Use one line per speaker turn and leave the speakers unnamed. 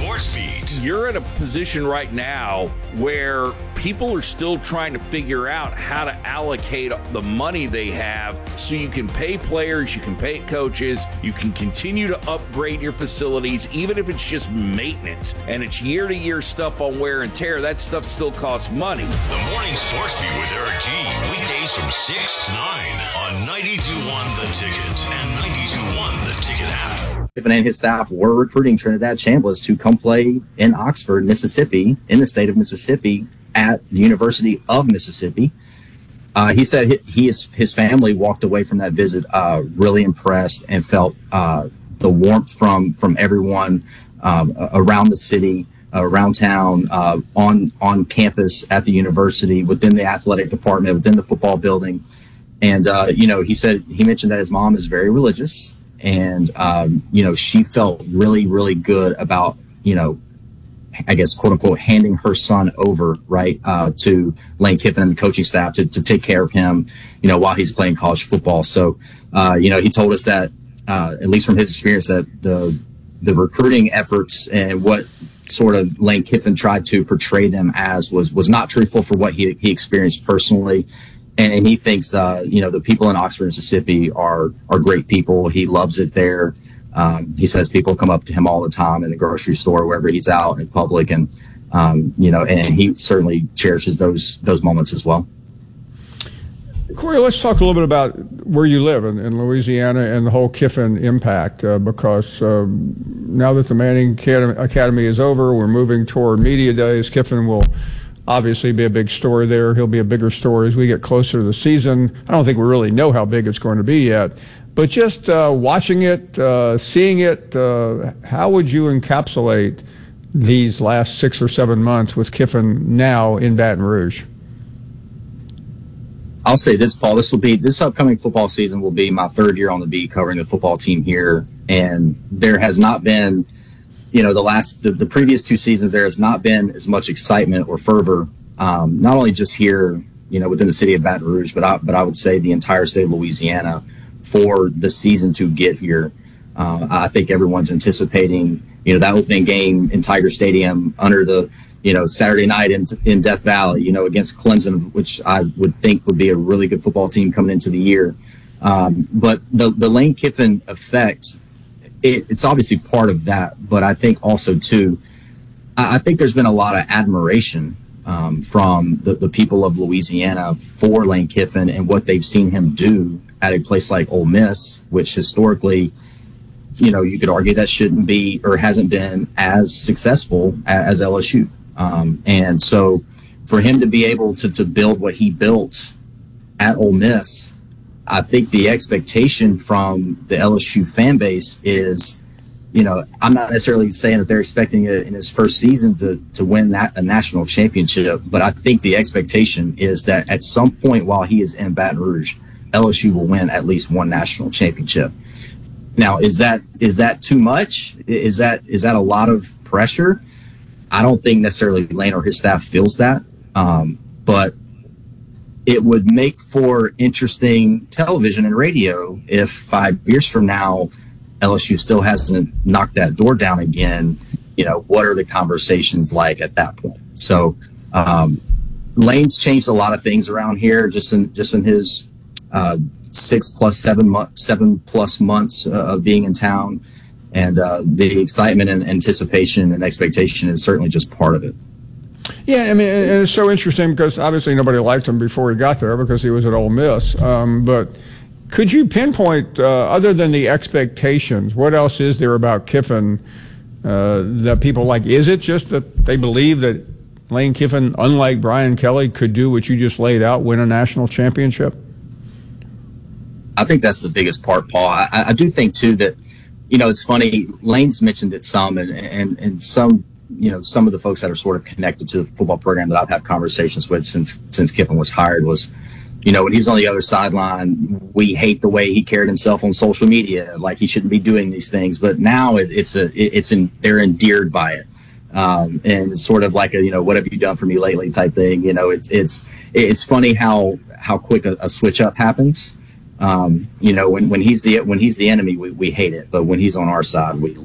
Sports Beat.
You're in a position right now where people are still trying to figure out how to allocate the money they have so you can pay players, you can pay coaches, you can continue to upgrade your facilities, even if it's just maintenance and it's year-to-year stuff on wear and tear. That stuff still costs money.
The Morning Sports Beat with Eric G. Weekdays from 6 to 9 on 92.1 The Ticket and 92.1 The Ticket app.
Kiffin and his staff were recruiting Trinidad Chambliss to come play in Oxford, Mississippi, in the state of Mississippi, at the University of Mississippi. He said his family walked away from that visit really impressed and felt the warmth from everyone around the city, around town, on campus at the university, within the athletic department, within the football building. And, he mentioned that his mom is very religious. And, she felt really, really good about, I guess, quote unquote, handing her son over, right, to Lane Kiffin and the coaching staff to take care of him, while he's playing college football. So, he told us that, at least from his experience, that the recruiting efforts and what sort of Lane Kiffin tried to portray them as was not truthful for what he experienced personally. And he thinks, the people in Oxford, Mississippi are great people. He loves it there. He says people come up to him all the time in the grocery store, wherever he's out in public. And, and he certainly cherishes those moments as well.
Corey, let's talk a little bit about where you live in Louisiana and the whole Kiffin impact, because now that the Manning Academy is over, we're moving toward media days. Kiffin will obviously be a big story there. He'll be a bigger story as we get closer to the season. I don't think we really know how big it's going to be yet, but just watching it, seeing it, how would you encapsulate these last 6 or 7 months with Kiffin now in Baton Rouge?
I'll say this, Paul, this upcoming football season will be my third year on the beat covering the football team here. And there has not been, the previous 2 seasons, there has not been as much excitement or fervor, not only just here, within the city of Baton Rouge, but I would say the entire state of Louisiana for the season to get here. I think everyone's anticipating, that opening game in Tiger Stadium under the, Saturday night in Death Valley, against Clemson, which I would think would be a really good football team coming into the year. But the Lane Kiffin effect, it's obviously part of that, but I think also too, I think there's been a lot of admiration from the people of Louisiana for Lane Kiffin and what they've seen him do at a place like Ole Miss, which historically, you could argue that shouldn't be or hasn't been as successful as LSU. And so for him to be able to build what he built at Ole Miss, I think the expectation from the LSU fan base is, I'm not necessarily saying that they're expecting it in his first season to win a national championship, but I think the expectation is that at some point while he is in Baton Rouge, LSU will win at least one national championship. Now, is that too much? Is that a lot of pressure? I don't think necessarily Lane or his staff feels that, but it would make for interesting television and radio if 5 years from now LSU still hasn't knocked that door down again. What are the conversations like at that point? So Lane's changed a lot of things around here just in his 7+ months of being in town. And the excitement and anticipation and expectation is certainly just part of it.
Yeah, I mean, and it's so interesting because obviously nobody liked him before he got there because he was at Ole Miss. But could you pinpoint, other than the expectations, what else is there about Kiffin that people like? Is it just that they believe that Lane Kiffin, unlike Brian Kelly, could do what you just laid out, win a national championship?
I think that's the biggest part, Paul. I do think, too, that, it's funny, Lane's mentioned it some, and some, some of the folks that are sort of connected to the football program that I've had conversations with since Kiffin was hired was, when he was on the other sideline, we hate the way he carried himself on social media, like he shouldn't be doing these things. But now they're endeared by it. And it's sort of like a, what have you done for me lately type thing. It's funny how quick a switch up happens. When he's the enemy, we hate it, but when he's on our side, we